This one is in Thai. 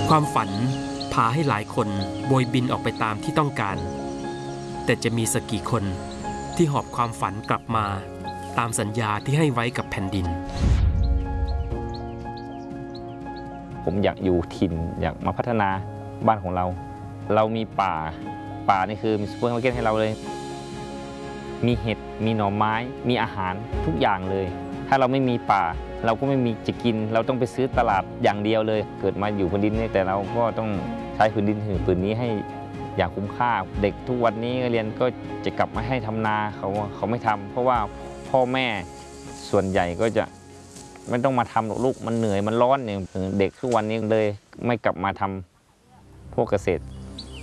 ความฝันพาให้หลายคนโบยบินออกไปตามที่ต้องการแต่จะมีสักกี่คนที่หอบความฝันกลับมาตามสัญญาที่ให้ไว้กับแผ่นดินผมอยากอยู่ถิ่นอยากมาพัฒนาบ้านของเรามีป่านี่คือมีซูเปอร์มาร์เก็ตให้เราเลยมีเห็ดมีหน่อไม้มีอาหารทุกอย่างเลยถ้าเราไม่มีป่าเราก็ไม่มีจะกินเราต้องไปซื้อตลาดอย่างเดียวเลยเกิดมาอยู่พื้นดินนี้แต่เราก็ต้องใช้พื้นดินผืนนี้ให้อย่างคุ้มค่าเด็กทุกวันนี้เรียนก็จะกลับมาให้ทำนาเขาไม่ทำเพราะว่าพ่อแม่ส่วนใหญ่ก็จะไม่ต้องมาทำหรอกลูกมันเหนื่อยมันร้อนอย่างเด็กทุกวันนี้เลยไม่กลับมาทำพวกเกษตร